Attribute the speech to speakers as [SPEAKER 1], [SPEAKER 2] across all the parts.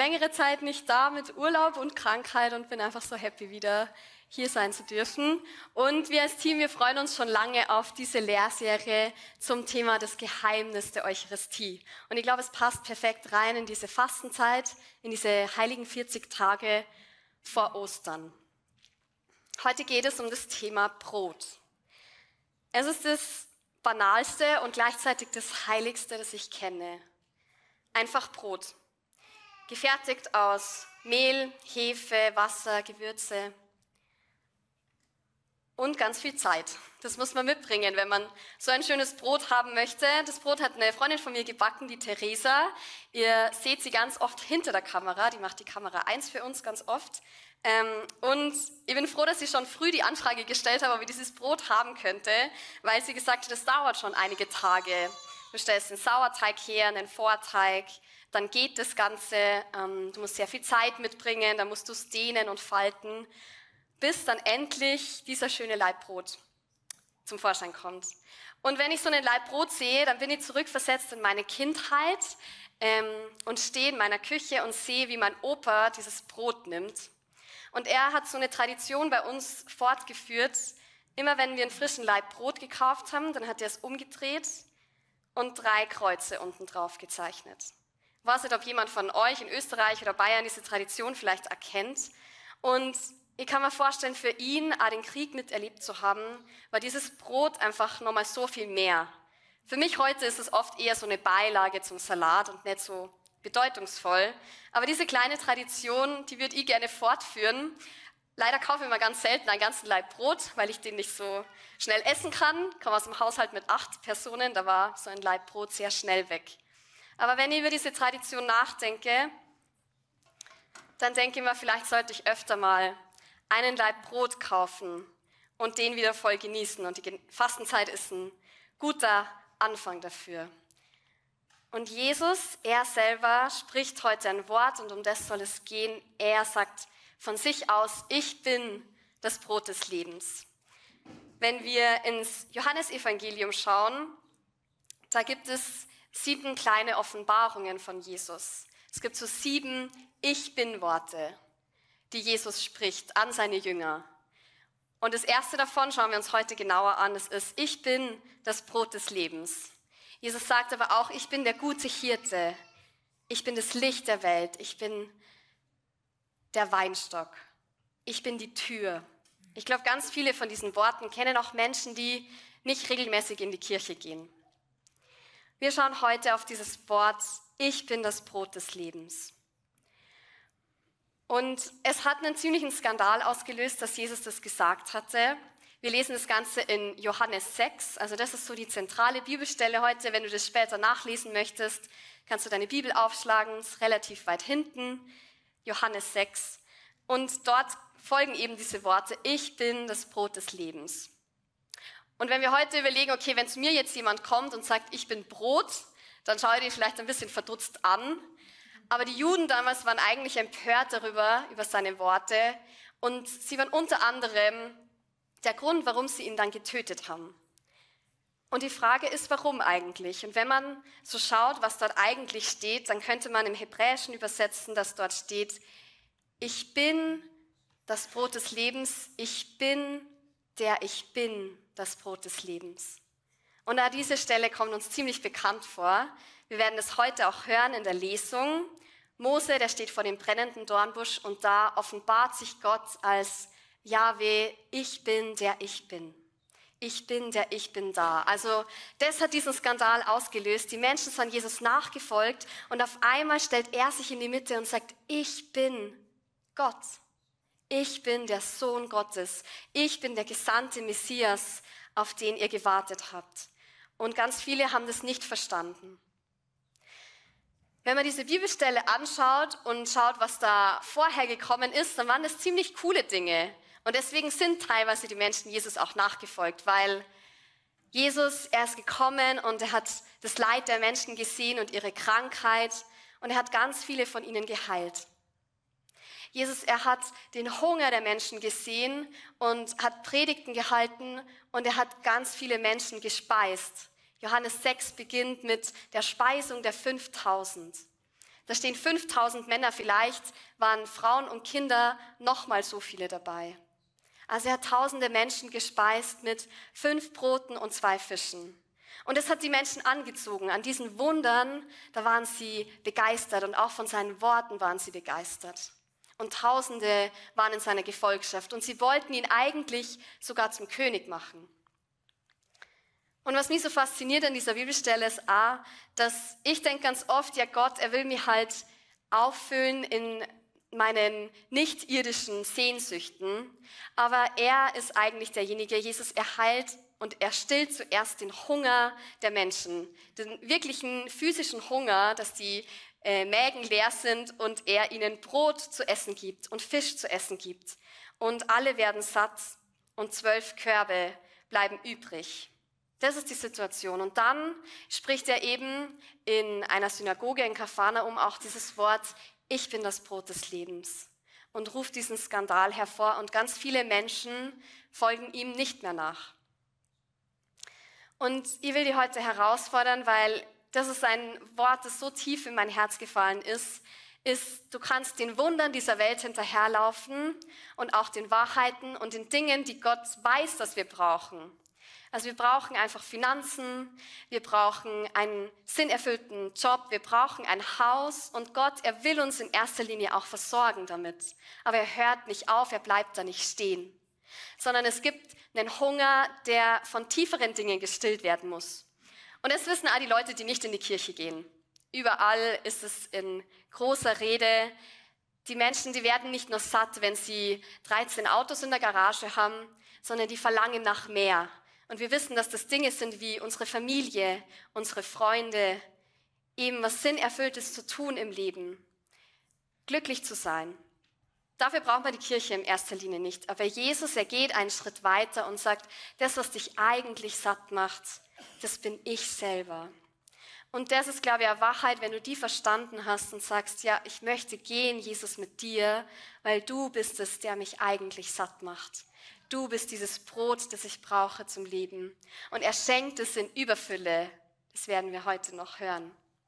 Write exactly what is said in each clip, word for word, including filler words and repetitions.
[SPEAKER 1] längere Zeit nicht da mit Urlaub und Krankheit und bin einfach so happy, wieder hier sein zu dürfen. Und wir als Team, wir freuen uns schon lange auf diese Lehrserie zum Thema das Geheimnis der Eucharistie. Und ich glaube, es passt perfekt rein in diese Fastenzeit, in diese heiligen vierzig Tage vor Ostern. Heute geht es um das Thema Brot. Es ist das Banalste und gleichzeitig das Heiligste, das ich kenne. Einfach Brot. Gefertigt aus Mehl, Hefe, Wasser, Gewürze und ganz viel Zeit. Das muss man mitbringen, wenn man so ein schönes Brot haben möchte. Das Brot hat eine Freundin von mir gebacken, die Theresa. Ihr seht sie ganz oft hinter der Kamera. Die macht die Kamera eins für uns ganz oft. Und ich bin froh, dass ich schon früh die Anfrage gestellt habe, ob ich dieses Brot haben könnte, weil sie gesagt hat, das dauert schon einige Tage. Du stellst den Sauerteig her, einen Vorteig, dann geht das Ganze. Du musst sehr viel Zeit mitbringen, dann musst du es dehnen und falten, bis dann endlich dieser schöne Laib Brot zum Vorschein kommt. Und wenn ich so einen Laib Brot sehe, dann bin ich zurückversetzt in meine Kindheit ähm, und stehe in meiner Küche und sehe, wie mein Opa dieses Brot nimmt. Und er hat so eine Tradition bei uns fortgeführt. Immer wenn wir einen frischen Laib Brot gekauft haben, dann hat er es umgedreht und drei Kreuze unten drauf gezeichnet. Ich weiß nicht, ob jemand von euch in Österreich oder Bayern diese Tradition vielleicht erkennt. Und ich kann mir vorstellen, für ihn, auch den Krieg miterlebt zu haben, war dieses Brot einfach nochmal so viel mehr. Für mich heute ist es oft eher so eine Beilage zum Salat und nicht so bedeutungsvoll. Aber diese kleine Tradition, die würde ich gerne fortführen. Leider kaufe ich mir ganz selten einen ganzen Laib Brot, weil ich den nicht so schnell essen kann. Ich komme aus dem Haushalt mit acht Personen, da war so ein Laib Brot sehr schnell weg. Aber wenn ich über diese Tradition nachdenke, dann denke ich mir, vielleicht sollte ich öfter mal einen Laib Brot kaufen und den wieder voll genießen. Und die Fastenzeit ist ein guter Anfang dafür. Und Jesus, er selber, spricht heute ein Wort und um das soll es gehen. Er sagt von sich aus, ich bin das Brot des Lebens. Wenn wir ins Johannesevangelium schauen, da gibt es sieben kleine Offenbarungen von Jesus. Es gibt so sieben Ich-Bin-Worte, die Jesus spricht an seine Jünger. Und das erste davon schauen wir uns heute genauer an. Es ist, ich bin das Brot des Lebens. Jesus sagt aber auch, ich bin der gute Hirte. Ich bin das Licht der Welt. Ich bin der Weinstock. Ich bin die Tür. Ich glaube, ganz viele von diesen Worten kennen auch Menschen, die nicht regelmäßig in die Kirche gehen. Wir schauen heute auf dieses Wort, ich bin das Brot des Lebens. Und es hat einen ziemlichen Skandal ausgelöst, dass Jesus das gesagt hatte. Wir lesen das Ganze in Johannes sechs, also das ist so die zentrale Bibelstelle heute. Wenn du das später nachlesen möchtest, kannst du deine Bibel aufschlagen, ist relativ weit hinten, Johannes sechs. Und dort folgen eben diese Worte, ich bin das Brot des Lebens. Und wenn wir heute überlegen, okay, wenn zu mir jetzt jemand kommt und sagt, ich bin Brot, dann schaue ich ihn vielleicht ein bisschen verdutzt an. Aber die Juden damals waren eigentlich empört darüber, über seine Worte. Und sie waren unter anderem der Grund, warum sie ihn dann getötet haben. Und die Frage ist, warum eigentlich? Und wenn man so schaut, was dort eigentlich steht, dann könnte man im Hebräischen übersetzen, dass dort steht, ich bin das Brot des Lebens, ich bin der ich bin, das Brot des Lebens. Und an diese Stelle kommt uns ziemlich bekannt vor. Wir werden es heute auch hören in der Lesung. Mose, der steht vor dem brennenden Dornbusch und da offenbart sich Gott als Jahwe, ich bin der ich bin. Ich bin der ich bin da. Also das hat diesen Skandal ausgelöst. Die Menschen sind Jesus nachgefolgt und auf einmal stellt er sich in die Mitte und sagt, ich bin Gott. Ich bin der Sohn Gottes. Ich bin der gesandte Messias, auf den ihr gewartet habt. Und ganz viele haben das nicht verstanden. Wenn man diese Bibelstelle anschaut und schaut, was da vorher gekommen ist, dann waren das ziemlich coole Dinge. Und deswegen sind teilweise die Menschen Jesus auch nachgefolgt, weil Jesus, er ist gekommen und er hat das Leid der Menschen gesehen und ihre Krankheit und er hat ganz viele von ihnen geheilt. Jesus, er hat den Hunger der Menschen gesehen und hat Predigten gehalten und er hat ganz viele Menschen gespeist. Johannes sechs beginnt mit der Speisung der fünftausend. Da stehen fünftausend Männer, vielleicht waren Frauen und Kinder noch mal so viele dabei. Also er hat tausende Menschen gespeist mit fünf Broten und zwei Fischen. Und es hat die Menschen angezogen. An diesen Wundern, da waren sie begeistert und auch von seinen Worten waren sie begeistert. Und Tausende waren in seiner Gefolgschaft und sie wollten ihn eigentlich sogar zum König machen. Und was mich so fasziniert an dieser Bibelstelle ist A, dass ich denke ganz oft, ja Gott, er will mich halt auffüllen in meinen nicht-irdischen Sehnsüchten, aber er ist eigentlich derjenige, Jesus, er heilt und er stillt zuerst den Hunger der Menschen, den wirklichen physischen Hunger, dass die äh, Mägen leer sind und er ihnen Brot zu essen gibt und Fisch zu essen gibt. Und alle werden satt und zwölf Körbe bleiben übrig. Das ist die Situation. Und dann spricht er eben in einer Synagoge in Kapharnaum auch dieses Wort, ich bin das Brot des Lebens, und ruft diesen Skandal hervor und ganz viele Menschen folgen ihm nicht mehr nach. Und ich will dich heute herausfordern, weil das ist ein Wort, das so tief in mein Herz gefallen ist, ist, du kannst den Wundern dieser Welt hinterherlaufen und auch den Wahrheiten und den Dingen, die Gott weiß, dass wir brauchen. Also wir brauchen einfach Finanzen, wir brauchen einen sinnerfüllten Job, wir brauchen ein Haus und Gott, er will uns in erster Linie auch versorgen damit. Aber er hört nicht auf, er bleibt da nicht stehen, sondern es gibt einen Hunger, der von tieferen Dingen gestillt werden muss. Und das wissen all die Leute, die nicht in die Kirche gehen. Überall ist es in großer Rede. Die Menschen, die werden nicht nur satt, wenn sie dreizehn Autos in der Garage haben, sondern die verlangen nach mehr. Und wir wissen, dass das Dinge sind wie unsere Familie, unsere Freunde, eben was Sinnerfülltes zu tun im Leben, glücklich zu sein. Dafür braucht man die Kirche in erster Linie nicht. Aber Jesus, er geht einen Schritt weiter und sagt, das, was dich eigentlich satt macht, das bin ich selber. Und das ist, glaube ich, eine Wahrheit, wenn du die verstanden hast und sagst, ja, ich möchte gehen, Jesus, mit dir, weil du bist es, der mich eigentlich satt macht. Du bist dieses Brot, das ich brauche zum Leben. Und er schenkt es in Überfülle. Das werden wir heute noch hören.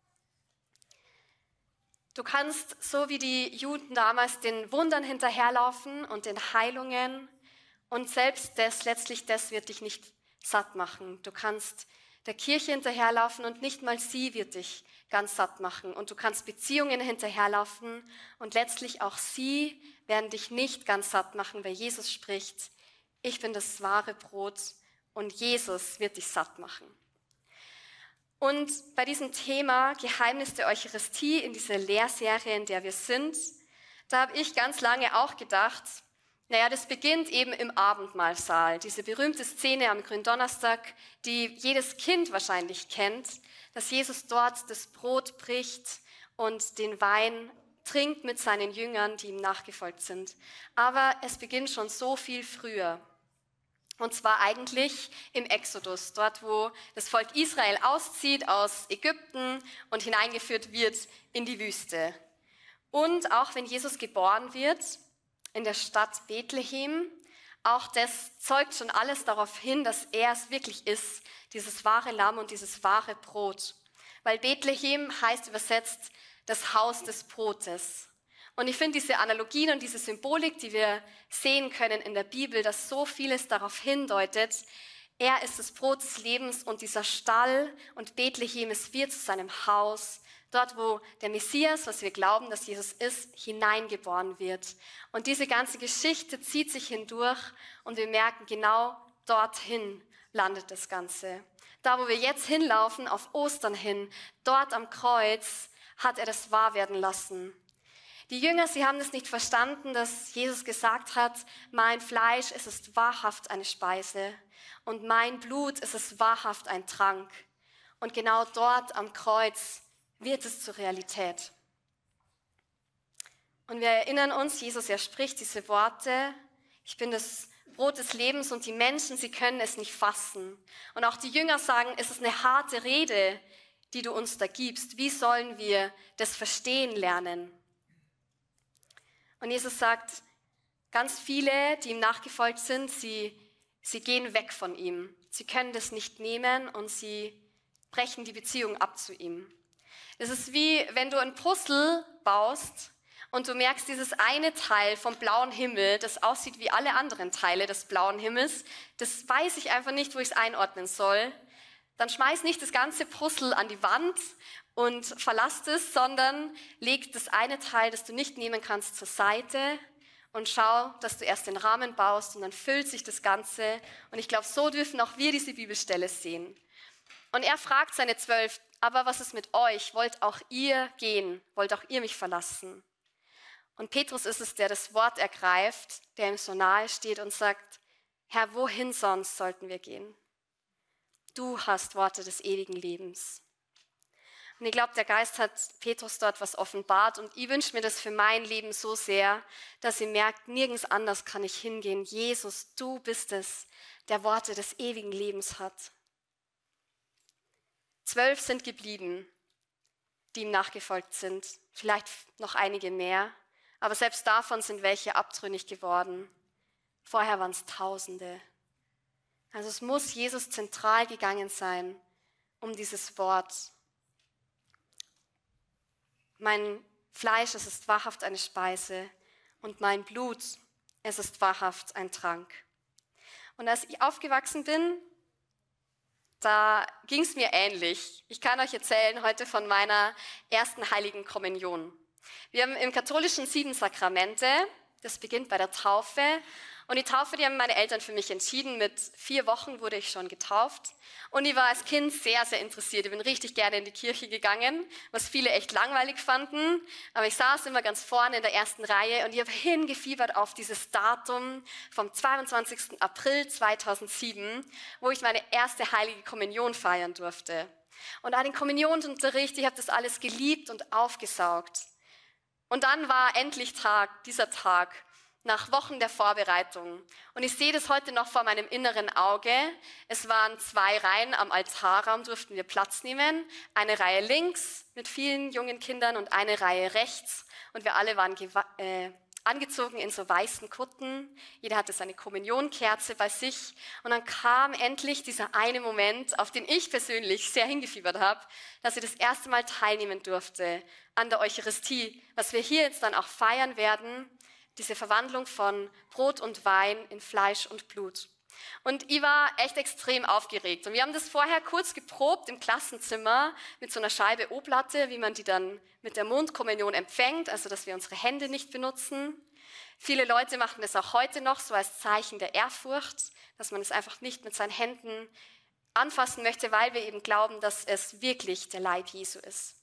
[SPEAKER 1] Du kannst, so wie die Juden damals, den Wundern hinterherlaufen und den Heilungen. Und selbst das, letztlich das wird dich nicht satt machen. Du kannst der Kirche hinterherlaufen und nicht mal sie wird dich ganz satt machen. Und du kannst Beziehungen hinterherlaufen und letztlich auch sie werden dich nicht ganz satt machen, weil Jesus spricht, ich bin das wahre Brot und Jesus wird dich satt machen. Und bei diesem Thema Geheimnis der Eucharistie in dieser Lehrserie, in der wir sind, da habe ich ganz lange auch gedacht, naja, das beginnt eben im Abendmahlsaal. Diese berühmte Szene am Gründonnerstag, die jedes Kind wahrscheinlich kennt, dass Jesus dort das Brot bricht und den Wein trinkt mit seinen Jüngern, die ihm nachgefolgt sind. Aber es beginnt schon so viel früher. Und zwar eigentlich im Exodus, dort wo das Volk Israel auszieht aus Ägypten und hineingeführt wird in die Wüste. Und auch wenn Jesus geboren wird in der Stadt Bethlehem, auch das zeugt schon alles darauf hin, dass er es wirklich ist, dieses wahre Lamm und dieses wahre Brot. Weil Bethlehem heißt übersetzt das Haus des Brotes. Und ich finde diese Analogien und diese Symbolik, die wir sehen können in der Bibel, dass so vieles darauf hindeutet, er ist das Brot des Lebens und dieser Stall und Bethlehem, es wird zu seinem Haus, dort wo der Messias, was wir glauben, dass Jesus ist, hineingeboren wird. Und diese ganze Geschichte zieht sich hindurch und wir merken, genau dorthin landet das Ganze. Da, wo wir jetzt hinlaufen, auf Ostern hin, dort am Kreuz, hat er das wahr werden lassen. Die Jünger, sie haben es nicht verstanden, dass Jesus gesagt hat, mein Fleisch, es ist wahrhaft eine Speise und mein Blut, es ist wahrhaft ein Trank. Und genau dort am Kreuz wird es zur Realität. Und wir erinnern uns, Jesus, er spricht diese Worte, ich bin das Brot des Lebens und die Menschen, sie können es nicht fassen. Und auch die Jünger sagen, es ist eine harte Rede, die du uns da gibst. Wie sollen wir das verstehen lernen? Und Jesus sagt, ganz viele, die ihm nachgefolgt sind, sie, sie gehen weg von ihm. Sie können das nicht nehmen und sie brechen die Beziehung ab zu ihm. Es ist wie, wenn du ein Puzzle baust und du merkst, dieses eine Teil vom blauen Himmel, das aussieht wie alle anderen Teile des blauen Himmels, das weiß ich einfach nicht, wo ich es einordnen soll. Dann schmeiß nicht das ganze Puzzle an die Wand und verlass es, sondern leg das eine Teil, das du nicht nehmen kannst, zur Seite und schau, dass du erst den Rahmen baust und dann füllt sich das Ganze. Und ich glaube, so dürfen auch wir diese Bibelstelle sehen. Und er fragt seine Zwölf, aber was ist mit euch? Wollt auch ihr gehen? Wollt auch ihr mich verlassen? Und Petrus ist es, der das Wort ergreift, der ihm so nahe steht und sagt, Herr, wohin sonst sollten wir gehen? Du hast Worte des ewigen Lebens. Und ich glaube, der Geist hat Petrus dort was offenbart und ich wünsche mir das für mein Leben so sehr, dass ihr merkt, nirgends anders kann ich hingehen. Jesus, du bist es, der Worte des ewigen Lebens hat. Zwölf sind geblieben, die ihm nachgefolgt sind, vielleicht noch einige mehr, aber selbst davon sind welche abtrünnig geworden. Vorher waren es Tausende. Also es muss Jesus zentral gegangen sein um dieses Wort. Mein Fleisch, es ist wahrhaft eine Speise und mein Blut, es ist wahrhaft ein Trank. Und als ich aufgewachsen bin, da ging es mir ähnlich. Ich kann euch erzählen heute von meiner ersten heiligen Kommunion. Wir haben im Katholischen sieben Sakramente, das beginnt bei der Taufe. Und die Taufe, die haben meine Eltern für mich entschieden. Mit vier Wochen wurde ich schon getauft. Und ich war als Kind sehr, sehr interessiert. Ich bin richtig gerne in die Kirche gegangen, was viele echt langweilig fanden. Aber ich saß immer ganz vorne in der ersten Reihe und ich habe hingefiebert auf dieses Datum vom zweiundzwanzigsten April zweitausendsieben, wo ich meine erste heilige Kommunion feiern durfte. Und auch den Kommunionsunterricht, ich habe das alles geliebt und aufgesaugt. Und dann war endlich Tag, dieser Tag, nach Wochen der Vorbereitung. Und ich sehe das heute noch vor meinem inneren Auge. Es waren zwei Reihen am Altarraum, durften wir Platz nehmen. Eine Reihe links mit vielen jungen Kindern und eine Reihe rechts. Und wir alle waren äh, angezogen in so weißen Kutten. Jeder hatte seine Kommunionkerze bei sich. Und dann kam endlich dieser eine Moment, auf den ich persönlich sehr hingefiebert habe, dass ich das erste Mal teilnehmen durfte an der Eucharistie, was wir hier jetzt dann auch feiern werden. Diese Verwandlung von Brot und Wein in Fleisch und Blut. Und ich war echt extrem aufgeregt. Und wir haben das vorher kurz geprobt im Klassenzimmer mit so einer Scheibe O-Platte, wie man die dann mit der Mundkommunion empfängt, also dass wir unsere Hände nicht benutzen. Viele Leute machen das auch heute noch so als Zeichen der Ehrfurcht, dass man es einfach nicht mit seinen Händen anfassen möchte, weil wir eben glauben, dass es wirklich der Leib Jesu ist.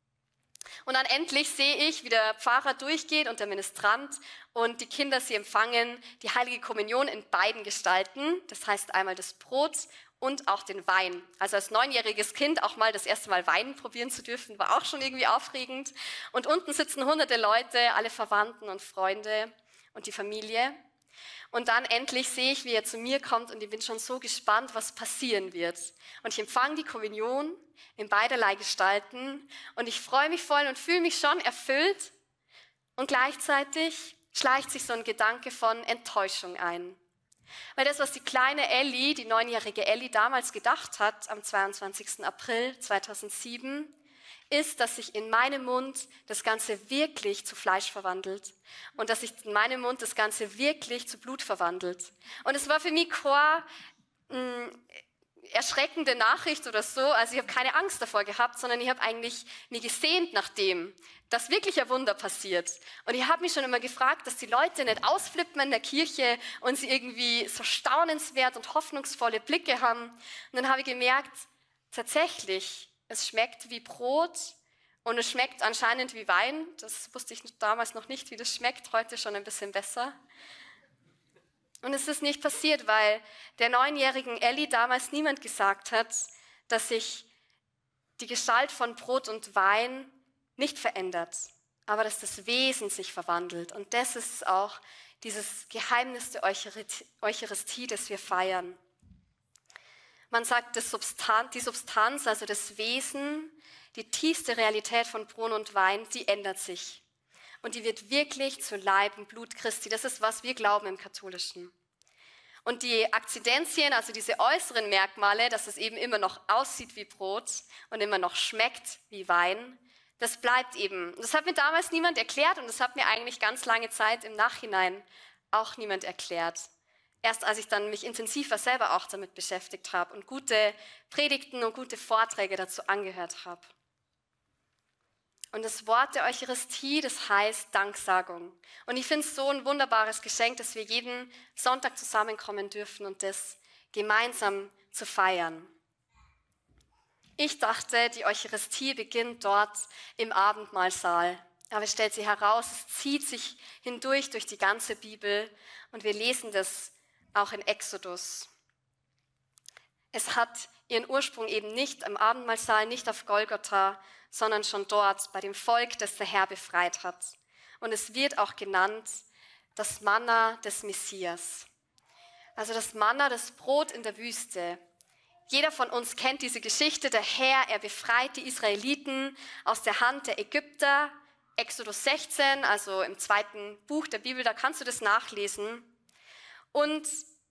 [SPEAKER 1] Und dann endlich sehe ich, wie der Pfarrer durchgeht und der Ministrant und die Kinder, sie empfangen die heilige Kommunion in beiden Gestalten. Das heißt einmal das Brot und auch den Wein. Also als neunjähriges Kind auch mal das erste Mal Wein probieren zu dürfen, war auch schon irgendwie aufregend. Und unten sitzen hunderte Leute, alle Verwandten und Freunde und die Familie. Und dann endlich sehe ich, wie er zu mir kommt und ich bin schon so gespannt, was passieren wird. Und ich empfange die Kommunion in beiderlei Gestalten und ich freue mich voll und fühle mich schon erfüllt. Und gleichzeitig schleicht sich so ein Gedanke von Enttäuschung ein. Weil das, was die kleine Elli, die neunjährige Elli damals gedacht hat, am zweiundzwanzigsten April zweitausendsieben, ist, dass sich in meinem Mund das Ganze wirklich zu Fleisch verwandelt und dass sich in meinem Mund das Ganze wirklich zu Blut verwandelt. Und es war für mich keine mh, erschreckende Nachricht oder so, also ich habe keine Angst davor gehabt, sondern ich habe eigentlich mich gesehnt nach dem, dass wirklich ein Wunder passiert. Und ich habe mich schon immer gefragt, dass die Leute nicht ausflippen in der Kirche und sie irgendwie so staunenswert und hoffnungsvolle Blicke haben. Und dann habe ich gemerkt, tatsächlich, es schmeckt wie Brot und es schmeckt anscheinend wie Wein. Das wusste ich damals noch nicht, wie das schmeckt, heute schon ein bisschen besser. Und es ist nicht passiert, weil der neunjährigen Elli damals niemand gesagt hat, dass sich die Gestalt von Brot und Wein nicht verändert, aber dass das Wesen sich verwandelt. Und das ist auch dieses Geheimnis der Eucharistie, das wir feiern. Man sagt, das Substan- die Substanz, also das Wesen, die tiefste Realität von Brot und Wein, die ändert sich. Und die wird wirklich zu Leib und Blut Christi. Das ist, was wir glauben im Katholischen. Und die Akzidenzien, also diese äußeren Merkmale, dass es eben immer noch aussieht wie Brot und immer noch schmeckt wie Wein, das bleibt eben. Das hat mir damals niemand erklärt und das hat mir eigentlich ganz lange Zeit im Nachhinein auch niemand erklärt. Erst als ich dann mich intensiver selber auch damit beschäftigt habe und gute Predigten und gute Vorträge dazu angehört habe. Und das Wort der Eucharistie, das heißt Danksagung. Und ich finde es so ein wunderbares Geschenk, dass wir jeden Sonntag zusammenkommen dürfen und das gemeinsam zu feiern. Ich dachte, die Eucharistie beginnt dort im Abendmahlsaal. Aber es stellt sich heraus, es zieht sich hindurch durch die ganze Bibel und wir lesen das auch in Exodus. Es hat ihren Ursprung eben nicht am Abendmahlsaal, nicht auf Golgotha, sondern schon dort bei dem Volk, das der Herr befreit hat. Und es wird auch genannt das Manna des Messias. Also das Manna, das Brot in der Wüste. Jeder von uns kennt diese Geschichte. Der Herr, er befreit die Israeliten aus der Hand der Ägypter. Exodus sechzehn, also im zweiten Buch der Bibel, da kannst du das nachlesen. Und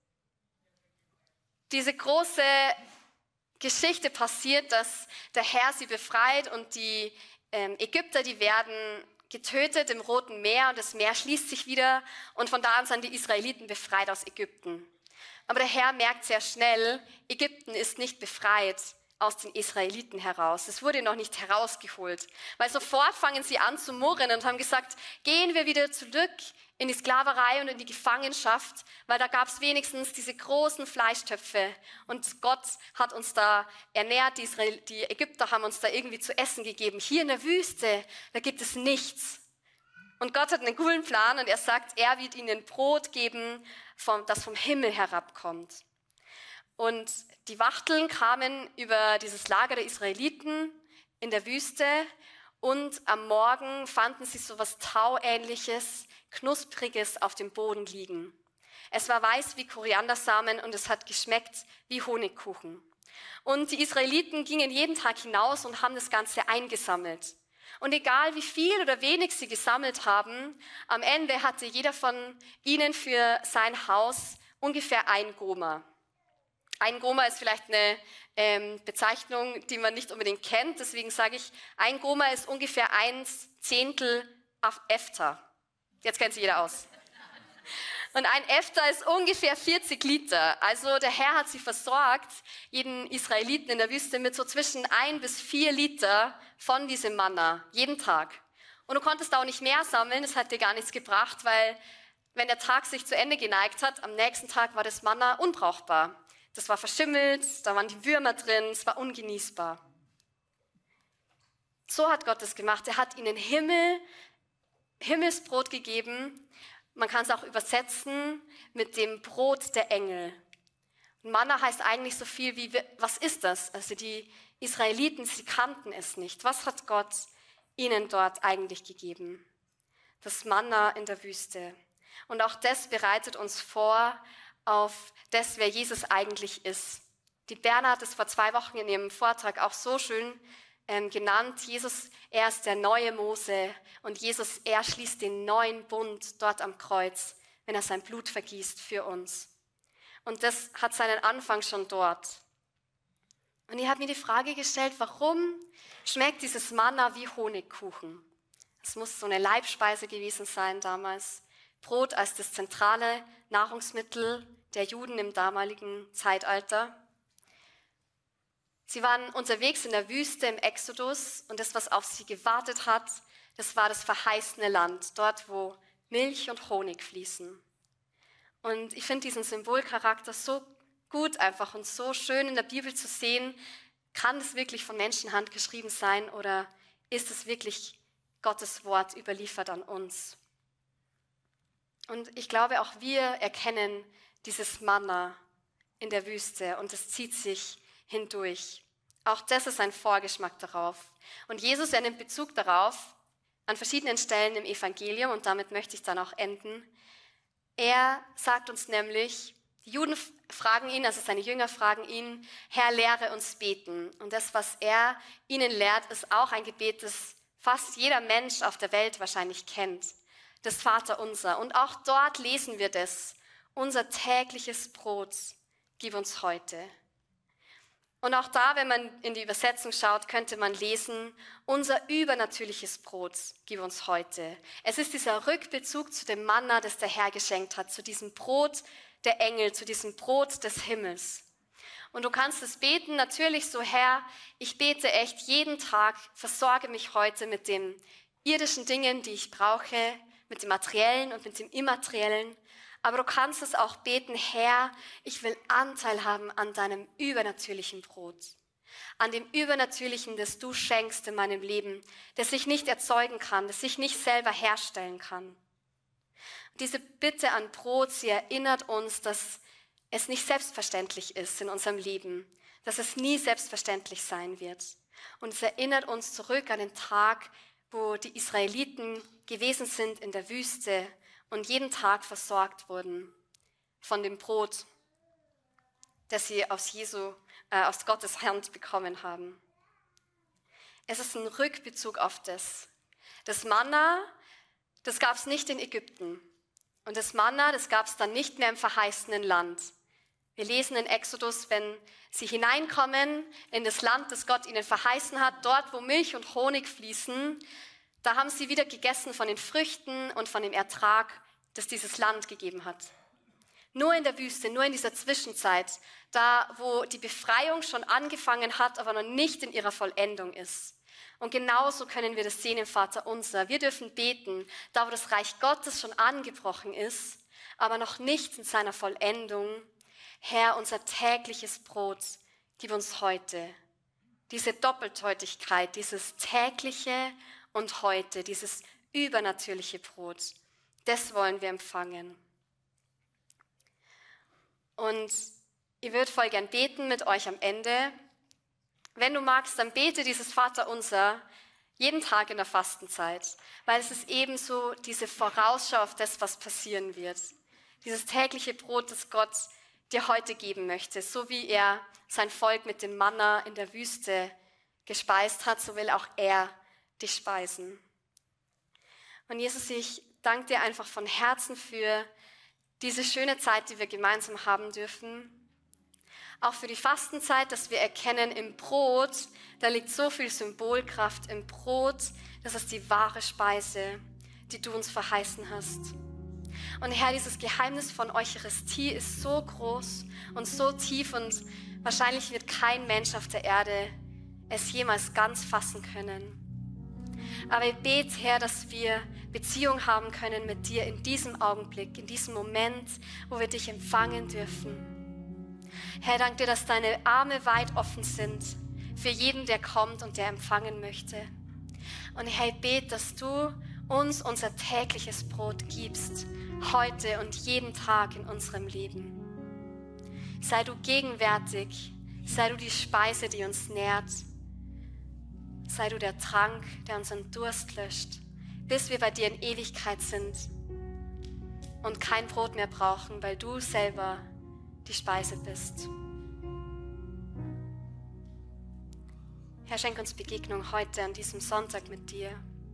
[SPEAKER 1] diese große Geschichte passiert, dass der Herr sie befreit und die ähm, Ägypter, die werden getötet im Roten Meer und das Meer schließt sich wieder und von da an sind die Israeliten befreit aus Ägypten. Aber der Herr merkt sehr schnell, Ägypten ist nicht befreit aus den Israeliten heraus. Es wurde noch nicht herausgeholt, weil sofort fangen sie an zu murren und haben gesagt, gehen wir wieder zurück in die Sklaverei und in die Gefangenschaft, weil da gab es wenigstens diese großen Fleischtöpfe und Gott hat uns da ernährt, die, Israel, die Ägypter haben uns da irgendwie zu essen gegeben. Hier in der Wüste, da gibt es nichts. Und Gott hat einen coolen Plan und er sagt, er wird ihnen Brot geben, vom, das vom Himmel herabkommt. Und die Wachteln kamen über dieses Lager der Israeliten in der Wüste und am Morgen fanden sie so etwas Tauähnliches, Knuspriges auf dem Boden liegen. Es war weiß wie Koriandersamen und es hat geschmeckt wie Honigkuchen. Und die Israeliten gingen jeden Tag hinaus und haben das Ganze eingesammelt. Und egal wie viel oder wenig sie gesammelt haben, am Ende hatte jeder von ihnen für sein Haus ungefähr ein Goma. Ein Goma ist vielleicht eine ähm, Bezeichnung, die man nicht unbedingt kennt. Deswegen sage ich, ein Goma ist ungefähr ein Zehntel Efta. Jetzt kennt sich jeder aus. Und ein Efta ist ungefähr vierzig Liter. Also der Herr hat sie versorgt, jeden Israeliten in der Wüste, mit so zwischen ein bis vier Liter von diesem Manna, jeden Tag. Und du konntest auch nicht mehr sammeln, das hat dir gar nichts gebracht, weil wenn der Tag sich zu Ende geneigt hat, am nächsten Tag war das Manna unbrauchbar. Das war verschimmelt, da waren die Würmer drin, es war ungenießbar. So hat Gott es gemacht. Er hat ihnen Himmel, Himmelsbrot gegeben. Man kann es auch übersetzen mit dem Brot der Engel. Und Manna heißt eigentlich so viel wie, was ist das? Also die Israeliten, sie kannten es nicht. Was hat Gott ihnen dort eigentlich gegeben? Das Manna in der Wüste. Und auch das bereitet uns vor auf das, wer Jesus eigentlich ist. Die Berna hat es vor zwei Wochen in ihrem Vortrag auch so schön ähm, genannt. Jesus, er ist der neue Mose und Jesus, er schließt den neuen Bund dort am Kreuz, wenn er sein Blut vergießt für uns. Und das hat seinen Anfang schon dort. Und ich habe mir die Frage gestellt, warum schmeckt dieses Manna wie Honigkuchen? Es muss so eine Leibspeise gewesen sein damals. Brot als das zentrale Nahrungsmittel der Juden im damaligen Zeitalter. Sie waren unterwegs in der Wüste im Exodus und das, was auf sie gewartet hat, das war das verheißene Land, dort, wo Milch und Honig fließen. Und ich finde diesen Symbolcharakter so gut einfach und so schön in der Bibel zu sehen. Kann es wirklich von Menschenhand geschrieben sein oder ist es wirklich Gottes Wort überliefert an uns? Und ich glaube, auch wir erkennen dieses Manna in der Wüste und es zieht sich hindurch. Auch das ist ein Vorgeschmack darauf. Und Jesus, er nimmt Bezug darauf an verschiedenen Stellen im Evangelium und damit möchte ich dann auch enden. Er sagt uns nämlich, die Juden fragen ihn, also seine Jünger fragen ihn, Herr, lehre uns beten. Und das, was er ihnen lehrt, ist auch ein Gebet, das fast jeder Mensch auf der Welt wahrscheinlich kennt. Das Vaterunser. Und auch dort lesen wir das. unser tägliches Brot gib uns heute. Und auch da, wenn man in die Übersetzung schaut, könnte man lesen, unser übernatürliches Brot gib uns heute. Es ist dieser Rückbezug zu dem Manna, das der Herr geschenkt hat, zu diesem Brot der Engel, zu diesem Brot des Himmels. Und du kannst es beten, natürlich so, Herr, ich bete echt jeden Tag, versorge mich heute mit den irdischen Dingen, die ich brauche, mit dem Materiellen und mit dem Immateriellen. Aber du kannst es auch beten, Herr, ich will Anteil haben an deinem übernatürlichen Brot, an dem Übernatürlichen, das du schenkst in meinem Leben, das ich nicht erzeugen kann, das ich nicht selber herstellen kann. Und diese Bitte an Brot, sie erinnert uns, dass es nicht selbstverständlich ist in unserem Leben, dass es nie selbstverständlich sein wird. Und es erinnert uns zurück an den Tag, wo die Israeliten gewesen sind in der Wüste und jeden Tag versorgt wurden von dem Brot, das sie aus Jesu, äh, aus Gottes Hand bekommen haben. Es ist ein Rückbezug auf das. Das Manna, das gab es nicht in Ägypten. Und das Manna, das gab es dann nicht mehr im verheißenen Land. Wir lesen in Exodus, wenn sie hineinkommen in das Land, das Gott ihnen verheißen hat, dort, wo Milch und Honig fließen, da haben sie wieder gegessen von den Früchten und von dem Ertrag, das dieses Land gegeben hat. Nur in der Wüste, nur in dieser Zwischenzeit, da wo die Befreiung schon angefangen hat, aber noch nicht in ihrer Vollendung ist. Und genauso können wir das sehen im Vater Unser. Wir dürfen beten, da wo das Reich Gottes schon angebrochen ist, aber noch nicht in seiner Vollendung. Herr, unser tägliches Brot, gib uns heute. Diese Doppeldeutigkeit, dieses tägliche und heute, dieses übernatürliche Brot, das wollen wir empfangen. Und ich würde voll gern beten mit euch am Ende. Wenn du magst, dann bete dieses Vaterunser jeden Tag in der Fastenzeit, weil es ist ebenso diese Vorausschau auf das, was passieren wird. Dieses tägliche Brot, das Gott dir heute geben möchte, so wie er sein Volk mit dem Manna in der Wüste gespeist hat, so will auch er dich speisen. Und Jesus, ich danke dir einfach von Herzen für diese schöne Zeit, die wir gemeinsam haben dürfen. Auch für die Fastenzeit, dass wir erkennen, im Brot, da liegt so viel Symbolkraft. Im Brot, das ist die wahre Speise, die du uns verheißen hast. Und Herr, dieses Geheimnis von Eucharistie ist so groß und so tief und wahrscheinlich wird kein Mensch auf der Erde es jemals ganz fassen können. Aber ich bete, Herr, dass wir Beziehung haben können mit dir in diesem Augenblick, in diesem Moment, wo wir dich empfangen dürfen. Herr, danke dir, dass deine Arme weit offen sind für jeden, der kommt und der empfangen möchte. Und Herr, ich bete, dass du uns unser tägliches Brot gibst, heute und jeden Tag in unserem Leben. Sei du gegenwärtig, sei du die Speise, die uns nährt. Sei du der Trank, der unseren Durst löscht, bis wir bei dir in Ewigkeit sind und kein Brot mehr brauchen, weil du selber die Speise bist. Herr, schenk uns Begegnung heute an diesem Sonntag mit dir.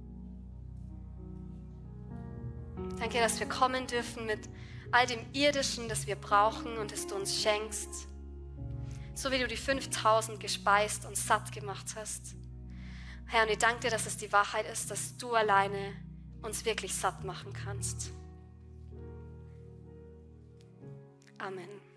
[SPEAKER 1] Danke, dass wir kommen dürfen mit all dem Irdischen, das wir brauchen und das du uns schenkst. So wie du die fünftausend gespeist und satt gemacht hast. Herr, und ich danke dir, dass es die Wahrheit ist, dass du alleine uns wirklich satt machen kannst. Amen.